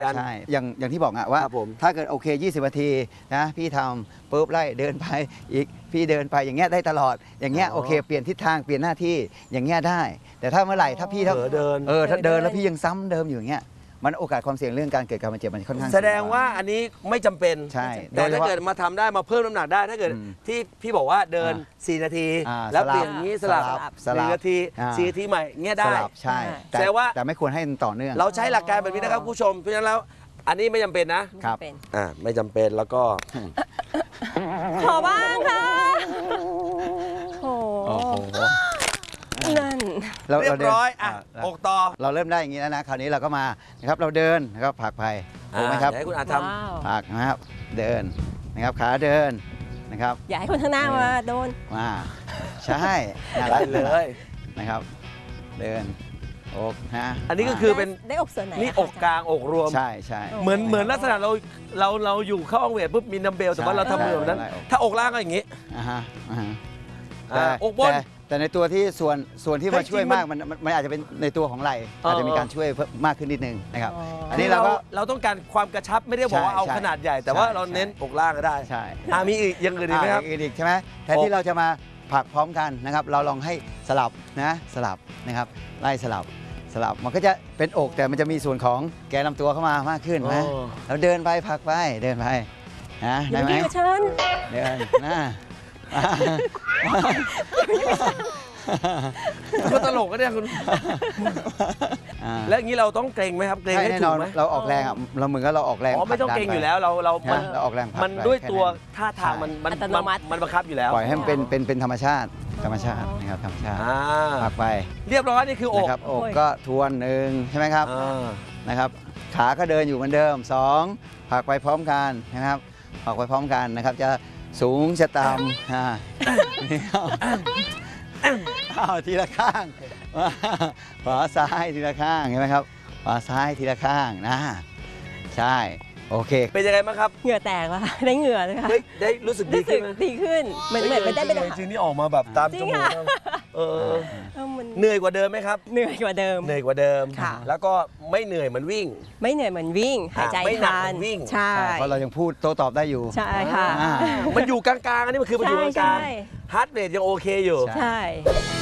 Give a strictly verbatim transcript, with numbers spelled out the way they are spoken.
ใช่อย่างอย่างที่บอกอะว่าถ้าเกิดโอเคยี่สิบนาทีนะพี่ทำปุ๊บไล่เดินไปอีกพี่เดินไปอย่างเงี้ยได้ตลอดอย่างเงี้ยโอเคเปลี่ยนทิศทางเปลี่ยนหน้าที่อย่างเงี้ยได้แต่ถ้าเมื่อไหร่ถ้าพี่ถ้าเดินเออถ้าเดินแล้วพี่ยังซ้ำเดิมอยู่อย่างเงี้ยมันโอกาสความเสี่ยงเรื่องการเกิดการบาดเจ็บมันค่อนข้างแสดงว่าอันนี้ไม่จำเป็นใช่แต่ถ้าเกิดมาทำได้มาเพิ่มน้ำหนักได้ถ้าเกิดที่พี่บอกว่าเดินสี่นาทีแล้วเปลี่ยนอย่างนี้สลับหนึ่งนาทีสี่นาทีใหม่เงี้ยได้ใช่แต่ว่าแต่ไม่ควรให้ต่อเนื่องเราใช้หลักการแบบนี้นะครับผู้ชมเพราะฉะนั้นแล้วอันนี้ไม่จำเป็นนะครับอ่าไม่จำเป็นแล้วก็ขอบ้างค่ะโอ้นั่นเรียบร้อยอ่ะอกต่อเราเริ่มได้อย่างนี้แล้วนะคราวนี้เราก็มานะครับเราเดินนะครับผลักไปถูกไหมครับให้คุณอาทำผลักนะครับเดินนะครับขาเดินนะครับอย่าให้คนข้างหน้ามาโดนมาใช่ได้เลยนะครับเดินอกนะอันนี้ก็คือเป็นได้อกส่วนไหนนี่อกกลางอกรวมใช่ใช่เหมือนเหมือนลักษณะเราเราเราอยู่เข้าห้องเวทปุ๊บมีดัมเบลแต่ว่าเราทำมือแบบนั้นถ้าอกล่างก็อย่างนี้อ่าฮะอกบนแต่ในตัวที่ส่วนส่วนที่มาช่วยมากมันมันอาจจะเป็นในตัวของไหล่อาจจะมีการช่วยมากขึ้นนิดนึงนะครับอันนี้เราก็เราต้องการความกระชับไม่ได้บอกว่าเอาขนาดใหญ่แต่ว่าเราเน้นอกล่างก็ได้ใช่มีอีกยังอื่นอีกไหมครับอีกใช่ไหมแทนที่เราจะมาผลักพร้อมกันนะครับเราลองให้สลับนะสลับนะครับไล่สลับสลับมันก็จะเป็นอกแต่มันจะมีส่วนของแกนลำตัวเข้ามามากขึ้นนะเราเดินไปผลักไปเดินไปนะได้ไหมเดินนะก็ตลกก็ได้คุณแล้วอย่างนี้เราต้องเกรงไหมครับเกรงให้ถูกไหมเราออกแรงอ่ะเราเหมือนกับเราออกแรงอ๋อไม่ต้องเกรงอยู่แล้วเราเราเราออกแรงมันด้วยตัวท่าทางมันมันมันบังคับอยู่แล้วปล่อยให้มันเป็นเป็นเป็นธรรมชาติธรรมชาตินะครับธรรมชาติผลักไปเรียบร้อยนี่คืออกครับอกก็ทวนหนึ่งใช่ไหมครับนะครับขาก็เดินอยู่เหมือนเดิมสองผลักไปพร้อมกันนะครับผลักไปพร้อมกันนะครับจะสูงจะต่ำอ่าเอาทีละข้างขวาซ้ายทีละข้างเห็นไหมครับขวาซ้ายทีละข้างนะใช่โอเคเป็นยังไงบ้างครับเหงื่อแตกแล้วได้เหงื่อเลยค่ะได้รู้สึกดีขึ้นดีขึ้นเหมือนเหมือนไม่ได้เป็นจริงนี่ออกมาแบบตามจมูกเออเหนื่อยกว่าเดิมไหมครับเหนื่อยกว่าเดิมเหนื่อยกว่าเดิมแล้วก็ไม่เหนื่อยเหมือนวิ่งไม่เหนื่อยเหมือนวิ่งหายใจทันวิ่งใช่เพราะเรายังพูดโต้ตอบได้อยู่ใช่ค่ะมันอยู่กลางๆอันนี้มันคือมันอยู่กลางๆฮาร์ดเรทยังโอเคอยู่ใช่